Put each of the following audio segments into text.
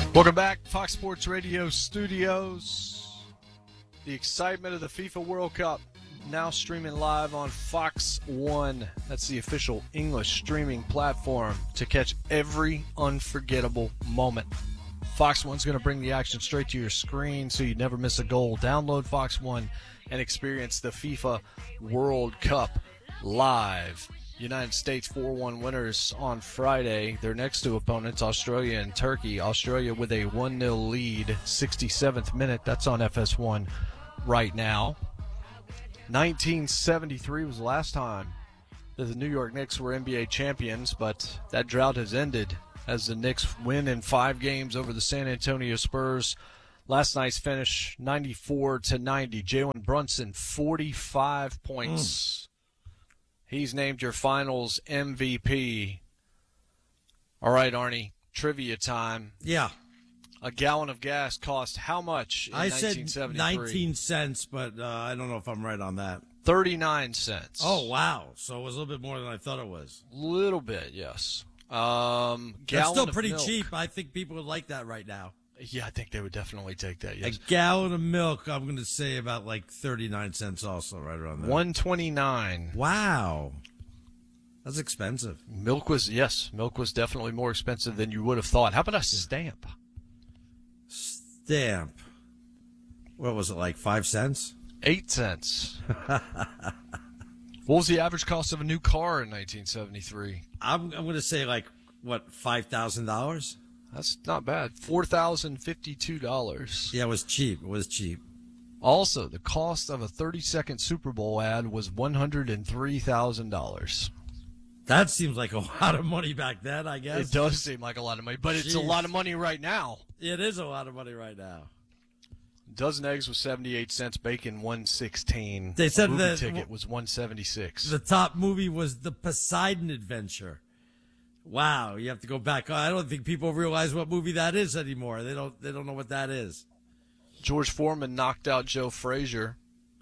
Welcome back, Fox Sports Radio studios. The excitement of the FIFA World Cup now streaming live on Fox One. That's the official English streaming platform to catch every unforgettable moment. Fox One's going to bring the action straight to your screen so you never miss a goal. Download Fox One and experience the FIFA World Cup live. United States 4-1 winners on Friday. Their next two opponents, Australia and Turkey. Australia with a 1-0 lead, 67th minute. That's on FS1 right now. 1973 was the last time that the New York Knicks were NBA champions, but that drought has ended as the Knicks win in 5 games over the San Antonio Spurs. Last night's finish, 94-90. Jalen Brunson, 45 points. He's named your finals MVP. All right, Arnie, trivia time. Yeah. A gallon of gas cost how much in 1973? I said 19 cents, but I don't know if I'm right on that. 39 cents. Oh, wow. So it was a little bit more than I thought it was. Little bit, yes. That's still pretty cheap. I think people would like that right now. Yeah, I think they would definitely take that, yes. A gallon of milk, I'm going to say about like 39 cents also, right around there. $1.29. Wow. That's expensive. Milk was definitely more expensive than you would have thought. How about a stamp? Stamp. What was it, like 5 cents? 8 cents. What was the average cost of a new car in 1973? I'm going to say like, what, $5,000? That's not bad. $4,052. Yeah, it was cheap. It was cheap. Also, the cost of a 30-second Super Bowl ad was $103,000. That seems like a lot of money back then, I guess. It does seem like a lot of money, but it's a lot of money right now. It is a lot of money right now. A dozen eggs was 78 cents, bacon $1.16. They said the the ticket was $1.76. The top movie was The Poseidon Adventure. Wow, you have to go back. I don't think people realize what movie that is anymore. They don't know what that is. George Foreman knocked out Joe Frazier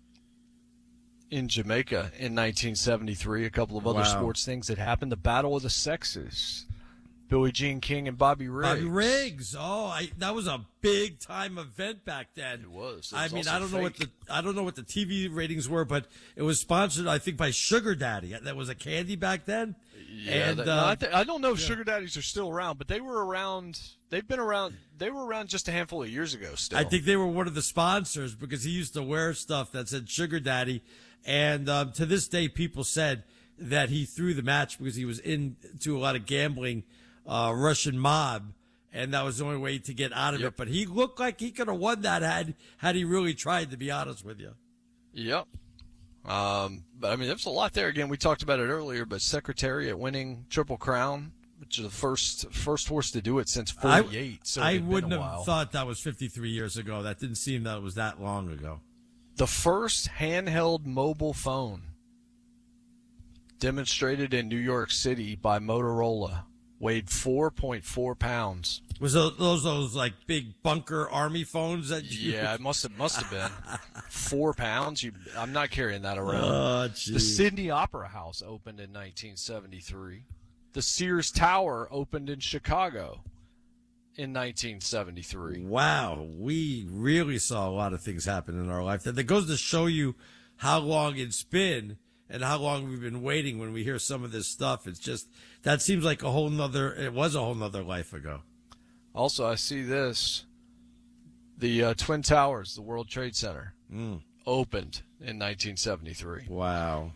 in Jamaica in 1973. A couple of other sports things that happened. The Battle of the Sexes. Billie Jean King and Bobby Riggs. Bobby Riggs. Oh, that was a big time event back then. It was. I mean, I don't know what the TV ratings were, but it was sponsored, I think, by Sugar Daddy. That was a candy back then. Yeah, and, I don't know if Sugar Daddies are still around, but they were around. They've been around. They were around just a handful of years ago. Still, I think they were one of the sponsors because he used to wear stuff that said Sugar Daddy, and to this day, people said that he threw the match because he was into a lot of gambling. Russian mob, and that was the only way to get out of it. But he looked like he could have won that had he really tried, to be honest with you. Yep. But I mean, there's a lot there. Again, we talked about it earlier, but Secretariat winning Triple Crown, which is the first horse to do it since 48. So I wouldn't have thought that was 53 years ago. That didn't seem that it was that long ago. The first handheld mobile phone demonstrated in New York City by Motorola. Weighed 4.4 pounds. Was those like big bunker army phones that you... Yeah, it must have been 4 pounds. I'm not carrying that around. Oh, the Sydney Opera House opened in 1973. The Sears Tower opened in Chicago in 1973. Wow, we really saw a lot of things happen in our lifetime. That goes to show you how long it's been and how long we've been waiting when we hear some of this stuff. It's just, that seems like it was a whole nother life ago. Also, I see this. The Twin Towers, the World Trade Center, opened in 1973. Wow.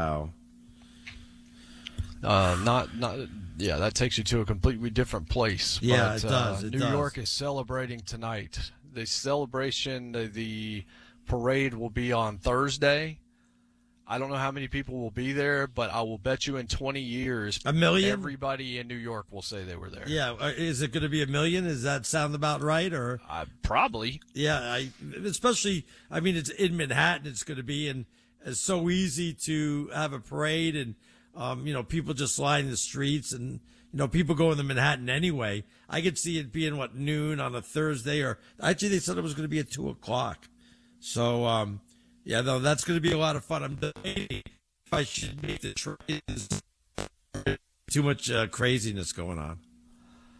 That takes you to a completely different place. Yeah, but, it does. New York is celebrating tonight. The celebration, the parade will be on Thursday. I don't know how many people will be there, but I will bet you in 20 years, 1 million? Everybody in New York will say they were there. Yeah, is it going to be 1 million? Does that sound about right? Or probably. Yeah, especially, I mean, it's in Manhattan. It's going to be, and it's so easy to have a parade, and people just line the streets, and people go into Manhattan anyway. I could see it being noon on a Thursday, or actually they said it was going to be at 2:00. So. Yeah, though, that's going to be a lot of fun. I'm debating if I should make the trades. Too much craziness going on.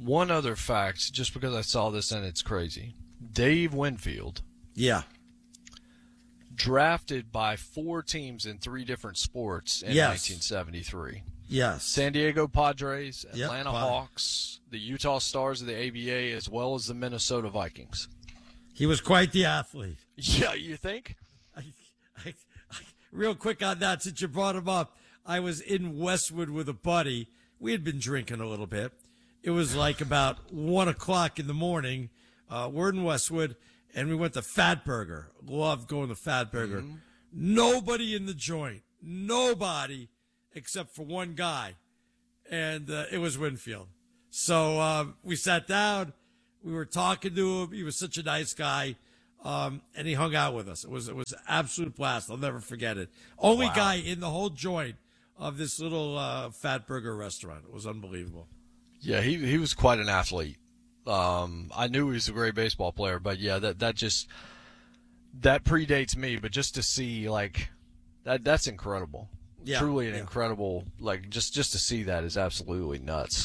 One other fact, just because I saw this and it's crazy. Dave Winfield, Yeah. drafted by 4 teams in 3 different sports in 1973. Yes. San Diego Padres, Yep. Atlanta Hawks, the Utah Stars of the ABA, as well as the Minnesota Vikings. He was quite the athlete. Yeah, you think? I, real quick on that, since you brought him up, I was in Westwood with a buddy. We had been drinking a little bit. It was like about 1 o'clock in the morning. We're in Westwood, and we went to Fat Burger. Loved going to Fat Burger. Mm-hmm. Nobody in the joint. Nobody except for one guy. And it was Winfield. So we sat down. We were talking to him. He was such a nice guy. And he hung out with us. It was an absolute blast. I'll never forget it. Only guy in the whole joint of this little Fat Burger restaurant. It was unbelievable. Yeah, he was quite an athlete. I knew he was a great baseball player, but yeah, that predates me. But just to see that's incredible. Yeah, truly an incredible, just to see that is absolutely nuts.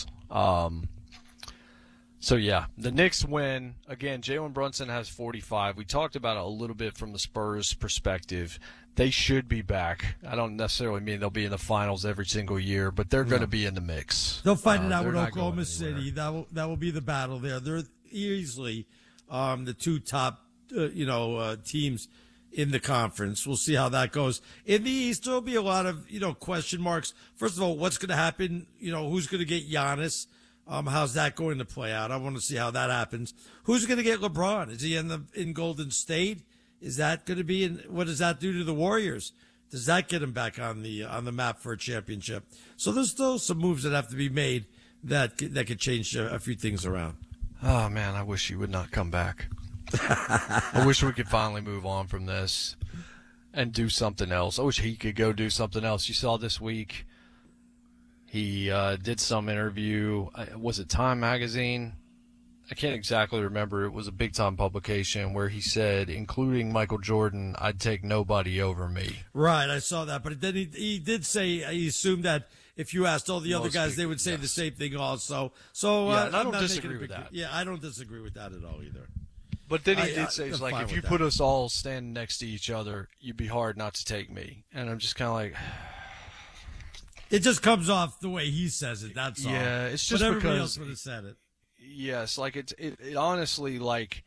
So yeah, the Knicks win again. Jalen Brunson has 45. We talked about it a little bit from the Spurs perspective. They should be back. I don't necessarily mean they'll be in the finals every single year, but they're going to be in the mix. They'll fight it out with Oklahoma City. That will be the battle there. They're easily the 2 top teams in the conference. We'll see how that goes. In the East, there'll be a lot of question marks. First of all, what's going to happen? Who's going to get Giannis? How's that going to play out? I want to see how that happens. Who's going to get LeBron? Is he in Golden State? Is that going to be what does that do to the Warriors? Does that get him back on the map for a championship? So there's still some moves that have to be made that could change a few things around. Oh man, I wish he would not come back. I wish we could finally move on from this and do something else. I wish he could go do something else. You saw this week. He did some interview. Was it Time Magazine? I can't exactly remember. It was a big-time publication where he said, including Michael Jordan, I'd take nobody over me. Right, I saw that. But then he did say he assumed that if you asked all the other guys, they would say the same thing also. So I don't disagree with that. Yeah, I don't disagree with that at all either. But then he did say, if you put us all standing next to each other, you'd be hard not to take me. And I'm just kind of like... It just comes off the way he says it, that's all. Yeah, it's just but because... everybody else would have said it. Yes, it honestly,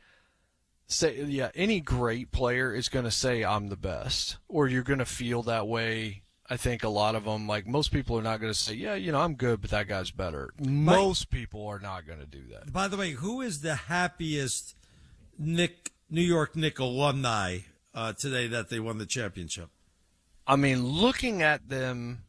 any great player is going to say, I'm the best. Or you're going to feel that way. I think a lot of them, most people are not going to say, yeah, I'm good, but that guy's better. Most people are not going to do that. By the way, who is the happiest New York Knicks alumni today that they won the championship? I mean, looking at them,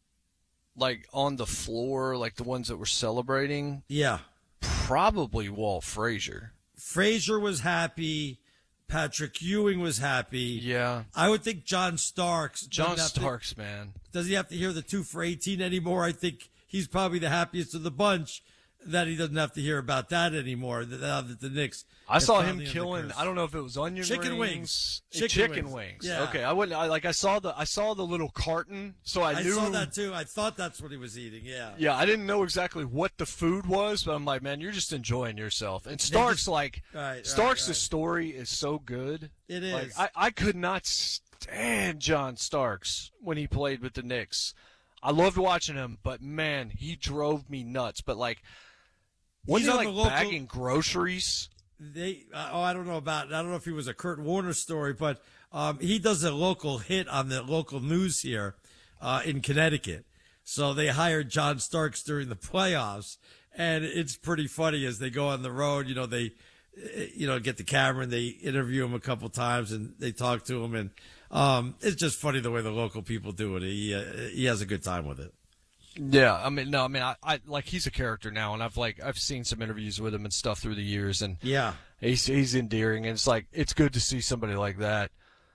on the floor, the ones that were celebrating. Yeah. Probably Walt Frazier. Frazier was happy. Patrick Ewing was happy. Yeah. I would think John Starks. Man. Does he have to hear the 2 for 18 anymore? I think he's probably the happiest of the bunch that he doesn't have to hear about that anymore. Now that the Knicks. I saw him killing. I don't know if it was onion chicken wings. Chicken wings. Yeah. Okay. I wouldn't. I saw the little carton, so I knew. I saw that too. I thought that's what he was eating. Yeah. Yeah. I didn't know exactly what the food was, but I'm like, man, you're just enjoying yourself. And Starks, the story is so good. It is. I could not stand John Starks when he played with the Knicks. I loved watching him, but man, he drove me nuts. But when he bagging groceries. I don't know if he was a Kurt Warner story, but he does a local hit on the local news here in Connecticut. So they hired John Starks during the playoffs, and it's pretty funny as they go on the road. They get the camera and they interview him a couple times and they talk to him, and it's just funny the way the local people do it. He has a good time with it. Yeah, I he's a character now, and I've seen some interviews with him and stuff through the years, and yeah, he's endearing, and it's good to see somebody like that.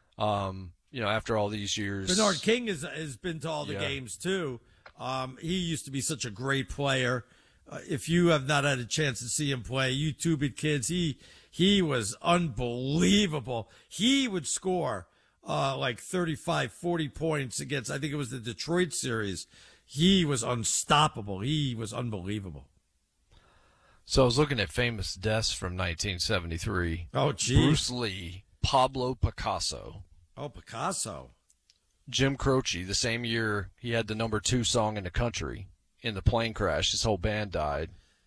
After all these years, Bernard King has been to all the games too. He used to be such a great player. If you have not had a chance to see him play, YouTube it, kids. He was unbelievable. He would score 35, 40 points against. I think it was the Detroit series. He was unstoppable. He was unbelievable. So I was looking at famous deaths from 1973. Oh, geez. Bruce Lee, Pablo Picasso. Oh, Picasso. Jim Croce, the same year he had the number 2 song in the country in the plane crash. His whole band died.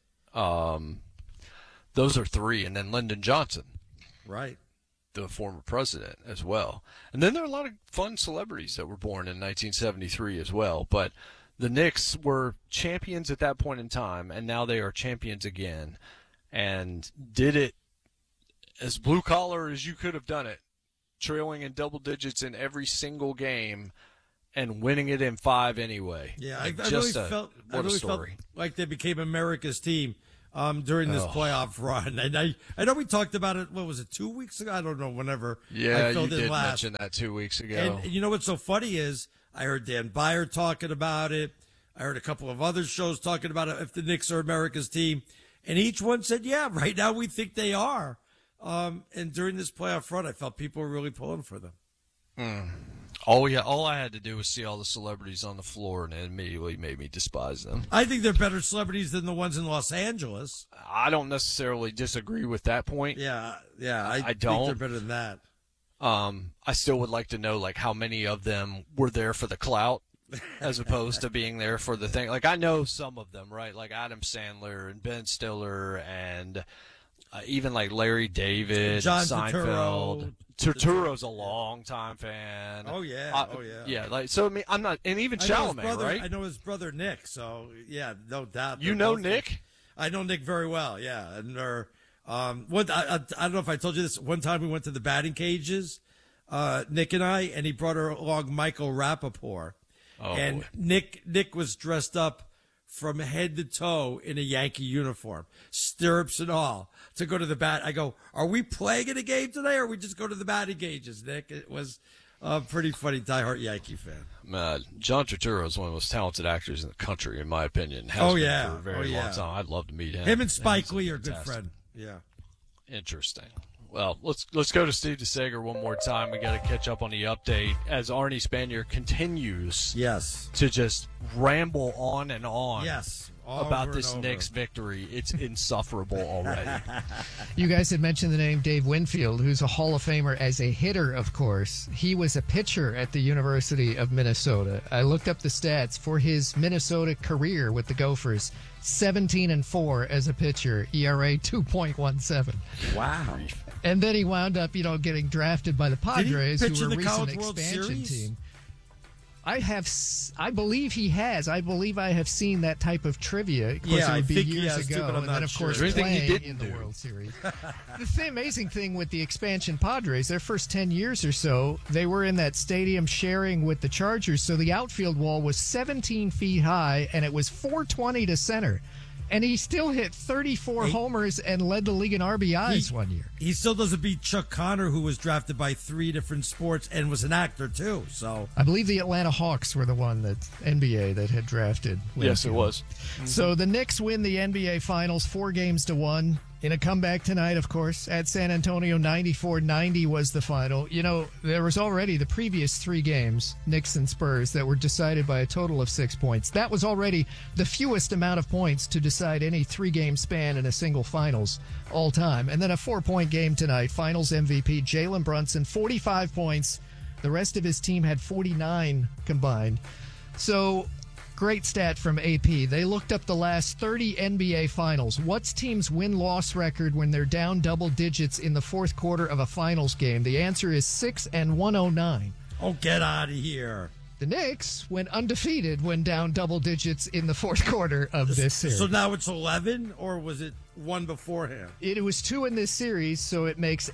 Those are 3. And then Lyndon Johnson. Right. The former president as well. And then there are a lot of fun celebrities that were born in 1973 as well. But the Knicks were champions at that point in time, and now they are champions again. And did it as blue-collar as you could have done it, trailing in double digits in every single game and winning it in 5 anyway. Yeah, like I really felt like they became America's team during this playoff run. And I know we talked about it, what was it, 2 weeks ago? I don't know, whenever I filled you in did last. mention that 2 weeks ago. And you know what's so funny is I heard Dan Beyer talking about it. I heard a couple of other shows talking about it, if the Knicks are America's team. And each one said, yeah, right now we think they are. And during this playoff run, I felt people were really pulling for them. All I had to do was see all the celebrities on the floor, and it immediately made me despise them. I think they're better celebrities than the ones in Los Angeles. I don't necessarily disagree with that point. Yeah, I don't. think they're better than that. I still would like to know like how many of them were there for the clout as opposed to being there for the thing. Like I know some of them, right? Like Adam Sandler and Ben Stiller and even like Larry David, John Seinfeld. Turturro's a long-time fan. Oh yeah, yeah. Like so, I mean, I'm not, and even Chalamet, right? I know his brother Nick. So yeah, no doubt. You know Nick? I know Nick very well. Yeah, and I don't know if I told you this. One time we went to the batting cages, Nick and I, and he brought along Michael Rappaport. Oh, and boy. Nick was dressed up from head to toe in a Yankee uniform, stirrups and all, to go to the bat. I go, are we playing in a game today, or we just go to the batting cages, Nick? It was a pretty funny diehard Yankee fan. John Turturro is one of the most talented actors in the country, in my opinion. Has been for a very long time. I'd love to meet him. Him and Spike Lee are good friends. Yeah. Interesting. Well, let's go to Steve DeSager one more time. We got to catch up on the update as Arnie Spanier continues to just ramble on and on about this Knicks victory. It's insufferable already. You guys had mentioned the name Dave Winfield, who's a Hall of Famer as a hitter, of course. He was a pitcher at the University of Minnesota. I looked up the stats for his Minnesota career with the Gophers. 17-4 as a pitcher, ERA 2.17. Wow. And then he wound up, getting drafted by the Padres, Did he pitch who were in a the recent College World expansion Series? team. I believe he has. I believe I have seen that type of trivia. Of course, it would be years ago. Too, and then, of course, playing in the World Series. The amazing thing with the expansion Padres, their first 10 years or so, they were in that stadium sharing with the Chargers. So the outfield wall was 17 feet high, and it was 420 to center. And he still hit 34 homers and led the league in RBIs one year. He still doesn't beat Chuck Connor, who was drafted by 3 different sports and was an actor, too. So I believe the Atlanta Hawks were the one that NBA that had drafted Winfield. Yes, it was. So the Knicks win the NBA Finals 4-1 in a comeback tonight, of course, at San Antonio. 94-90 was the final. There was already the previous 3 games, Knicks and Spurs, that were decided by a total of 6 points. That was already the fewest amount of points to decide any 3-game span in a single finals all time. And then a 4-point game tonight. Finals MVP Jalen Brunson, 45 points. The rest of his team had 49 combined. So great stat from AP. They looked up the last 30 NBA Finals. What's teams' win-loss record when they're down double digits in the fourth quarter of a finals game? The answer is 6-109. Oh, get out of here. The Knicks went undefeated when down double digits in the fourth quarter of this series. So now it's 11, or was it 1 beforehand? It was 2 in this series, so it makes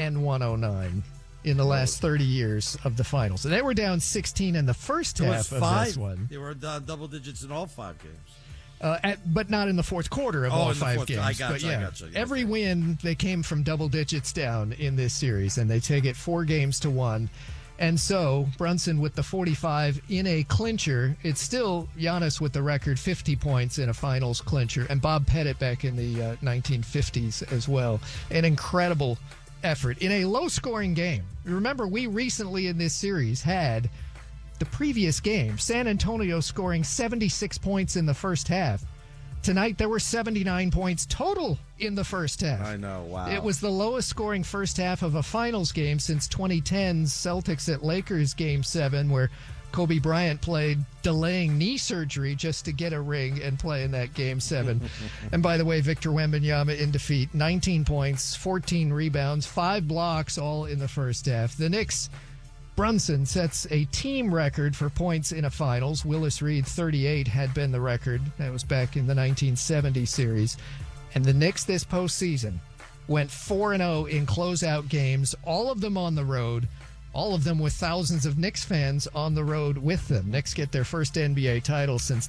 8-109 in the last 30 years of the finals. And they were down 16 in the first half of this one. They were down double digits in all 5 games. But not in the fourth quarter of all 5 games. I got you. Every win, they came from double digits down in this series, and they take it 4-1. And so Brunson with the 45 in a clincher. It's still Giannis with the record 50 points in a finals clincher, and Bob Pettit back in the 1950s as well. An incredible effort in a low-scoring game. Remember, we recently in this series had the previous game, San Antonio scoring 76 points in the first half. Tonight, there were 79 points total in the first half. I know, wow. It was the lowest scoring first half of a finals game since 2010's Celtics at Lakers Game 7, where Kobe Bryant played delaying knee surgery just to get a ring and play in that Game 7. And by the way, Victor Wembanyama in defeat, 19 points, 14 rebounds, 5 blocks, all in the first half. The Knicks, Brunson sets a team record for points in a finals. Willis Reed, 38, had been the record. That was back in the 1970 series. And the Knicks this postseason went 4-0 in closeout games, all of them on the road, all of them with thousands of Knicks fans on the road with them. Knicks get their first NBA title since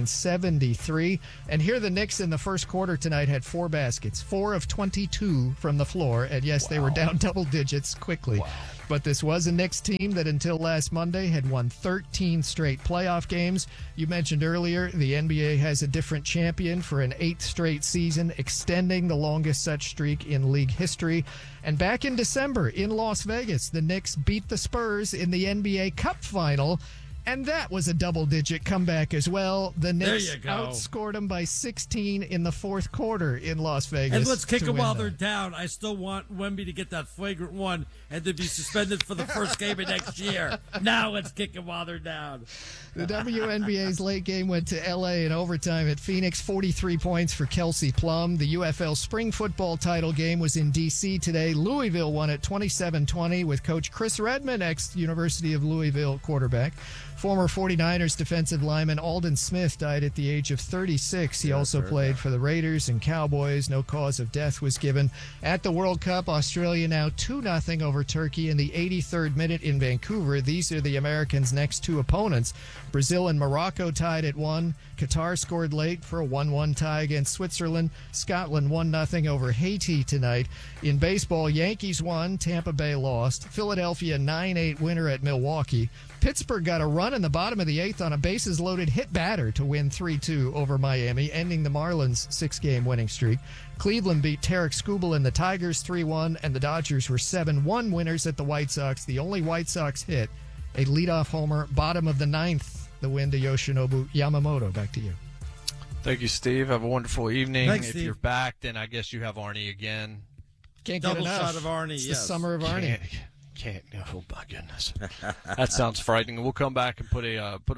1973. And here the Knicks in the first quarter tonight had 4 baskets, 4 of 22 from the floor. And yes, they were down double digits quickly. Wow. But this was a Knicks team that until last Monday had won 13 straight playoff games. You mentioned earlier the NBA has a different champion for an 8th straight season, extending the longest such streak in league history. And back in December in Las Vegas, the Knicks beat the Spurs in the NBA Cup final. And that was a double-digit comeback as well. The Knicks outscored them by 16 in the fourth quarter in Las Vegas. And let's kick them while they're down. I still want Wemby to get that flagrant one and to be suspended for the first game of next year. Now let's kick them while they're down. The WNBA's late game went to L.A. in overtime at Phoenix, 43 points for Kelsey Plum. The UFL spring football title game was in D.C. today. Louisville won at 27-20 with Coach Chris Redman, ex-University of Louisville quarterback. Former 49ers defensive lineman Aldon Smith died at the age of 36. He also played for the Raiders and Cowboys. No cause of death was given. At the World Cup, Australia now 2-0 over Turkey in the 83rd minute in Vancouver. These are the Americans' next 2 opponents. Brazil and Morocco tied at 1. Qatar scored late for a 1-1 tie against Switzerland. Scotland 1-0 over Haiti tonight. In baseball, Yankees won, Tampa Bay lost. Philadelphia 9-8 winner at Milwaukee. Pittsburgh got a run in the bottom of the 8th on a bases-loaded hit batter to win 3-2 over Miami, ending the Marlins' 6-game winning streak. Cleveland beat Tarek Skubal and the Tigers 3-1, and the Dodgers were 7-1 winners at the White Sox. The only White Sox hit, a leadoff homer, bottom of the 9th, the win to Yoshinobu Yamamoto. Back to you. Thank you, Steve. Have a wonderful evening. Thanks, if Steve. you're back, then I guess you have Arnie again. Can't Double get enough. shot of Arnie, It's yes. the summer of Arnie. Can't. Oh my goodness, that sounds frightening. We'll come back and put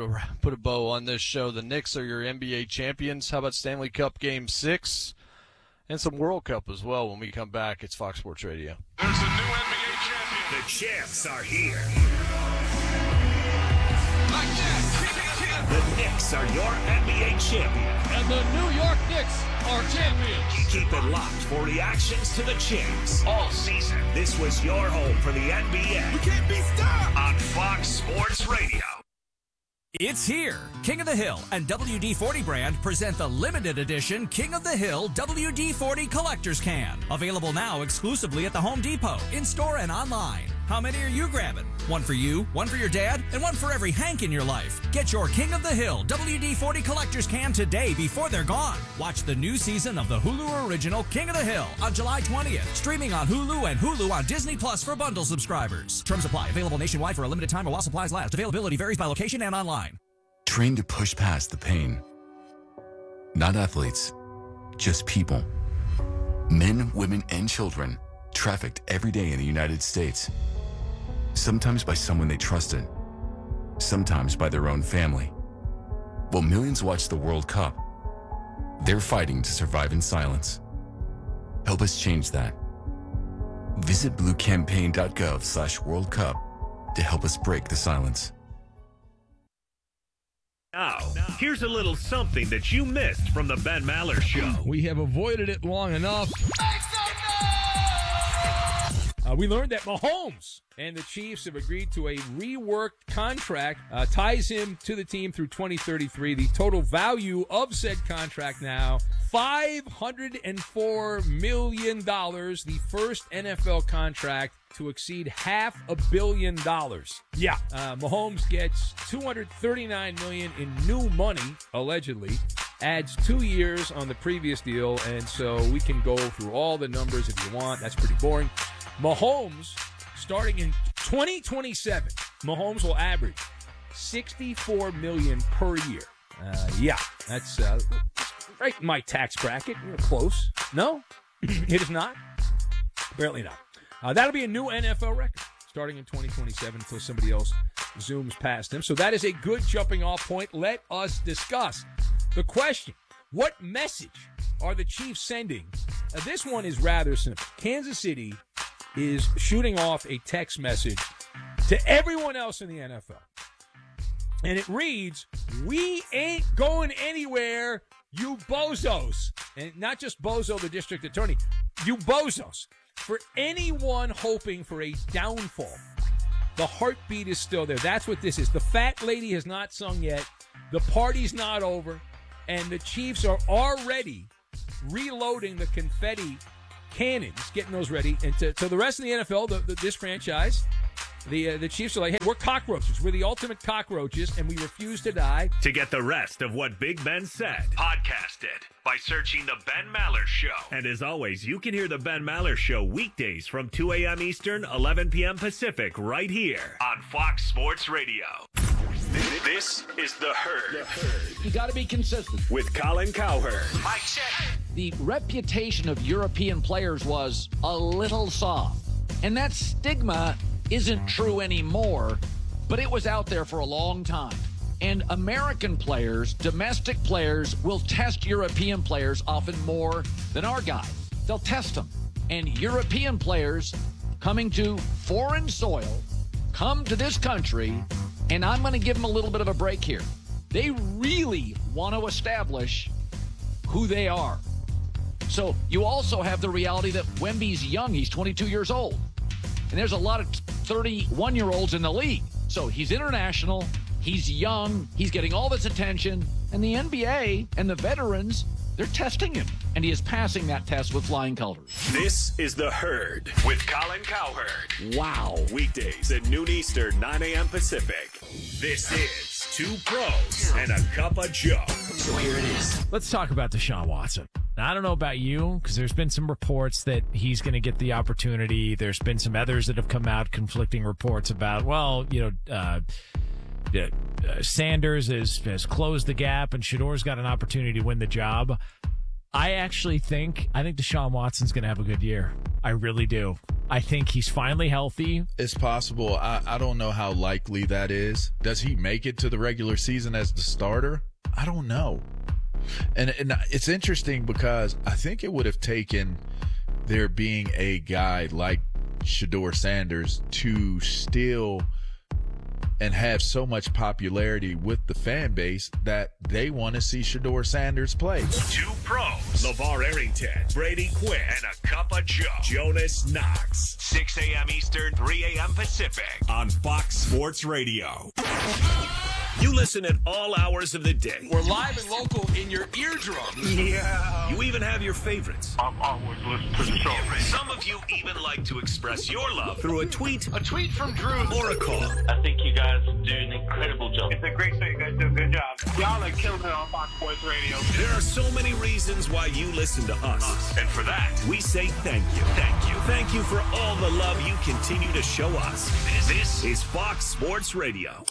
a bow on this show. The Knicks are your NBA champions. How about Stanley Cup Game 6 and some World Cup as well? When we come back, it's Fox Sports Radio. There's a new NBA champion. The champs are here. Like that. The Knicks are your NBA champion. And the New York Knicks are champions. Keep it locked for reactions to the champs all season. This was your home for the NBA. We can't be stopped. On Fox Sports Radio. It's here. King of the Hill and WD-40 brand present the limited edition King of the Hill WD-40 Collector's Can. Available now exclusively at the Home Depot, in-store and online. How many are you grabbing? One for you, one for your dad, and one for every Hank in your life. Get your King of the Hill WD-40 Collector's Can today before they're gone. Watch the new season of the Hulu original King of the Hill on July 20th. Streaming on Hulu and Hulu on Disney Plus for bundle subscribers. Terms apply. Available nationwide for a limited time or while supplies last. Availability varies by location and online. Trained to push past the pain. Not athletes, just people. Men, women, and children trafficked every day in the United States. Sometimes by someone they trusted, sometimes by their own family. While millions watch the World Cup, they're fighting to survive in silence. Help us change that. Visit bluecampaign.gov/World Cup to help us break the silence. Now, here's a little something that you missed from the Ben Maller Show. We have avoided it long enough. We learned that Mahomes and the Chiefs have agreed to a reworked contract, ties him to the team through 2033. The total value of said contract now, $504 million, the first NFL contract to exceed $500 million. Yeah, Mahomes gets $239 million in new money, allegedly, adds 2 years on the previous deal, and so we can go through all the numbers if you want. That's pretty boring. Mahomes, starting in 2027, Mahomes will average $64 million per year. Yeah, that's right in my tax bracket. Close. No, it is not. Apparently not. That'll be a new NFL record starting in 2027 until somebody else zooms past him. So that is a good jumping off point. Let us discuss the question. What message are the Chiefs sending? This one is rather simple. Kansas City is shooting off a text message to everyone else in the NFL. And it reads, "We ain't going anywhere, you bozos." And not just Bozo, the district attorney, you bozos. For anyone hoping for a downfall, the heartbeat is still there. That's what this is. The fat lady has not sung yet. The party's not over. And the Chiefs are already reloading the confetti cannons, getting those ready. And to the rest of the NFL, this franchise, the Chiefs are like, hey, we're cockroaches. We're the ultimate cockroaches, and we refuse to die. To get the rest of what Big Ben said, podcast it by searching The Ben Maller Show. And as always, you can hear The Ben Maller Show weekdays from 2 a.m. Eastern, 11 p.m. Pacific, right here on Fox Sports Radio. This is The Herd. You got to be consistent. With Colin Cowherd. Mike check. The reputation of European players was a little soft. And that stigma isn't true anymore, but it was out there for a long time. And American players, domestic players, will test European players often more than our guys. They'll test them. And European players coming to foreign soil come to this country, and I'm going to give them a little bit of a break here. They really want to establish who they are. So you also have the reality that Wemby's young. He's 22 years old. And there's a lot of 31-year-olds in the league. So he's international. He's young. He's getting all this attention. And the NBA and the veterans, they're testing him. And he is passing that test with flying colors. This is The Herd with Colin Cowherd. Wow. Weekdays at noon Eastern, 9 a.m. Pacific. This is Two Pros and a Cup of Joe. So here it is. Let's talk about Deshaun Watson. Now, I don't know about you, because there's been some reports that he's going to get the opportunity. There's been some others that have come out, conflicting reports about, Sanders has closed the gap and Shadour's got an opportunity to win the job. I think Deshaun Watson's going to have a good year. I really do. I think he's finally healthy. It's possible. I don't know how likely that is. Does he make it to the regular season as the starter? I don't know. And it's interesting because I think it would have taken there being a guy like Shedeur Sanders to still and have so much popularity with the fan base that they want to see Shedeur Sanders play. Two Pros, LeVar Arrington, Brady Quinn, and a Cup of Joe, Jonas Knox. 6 a.m. Eastern, 3 a.m. Pacific on Fox Sports Radio. You listen at all hours of the day. We're live and local in your eardrum. Yeah. You even have your favorites. I'm always listening to the show. Some of you even like to express your love through a tweet. A tweet from Drew. Or a call. I think you guys do an incredible job. It's a great show. You guys do a good job. Y'all are killing it on Fox Sports Radio. There are so many reasons why you listen to us. And for that, we say thank you. Thank you. Thank you for all the love you continue to show us. This is Fox Sports Radio.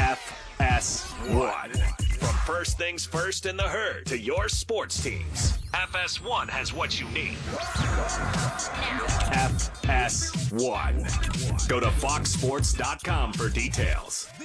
FS1. From first things first in the herd to your sports teams, FS1 has what you need. FS1. Go to foxsports.com for details.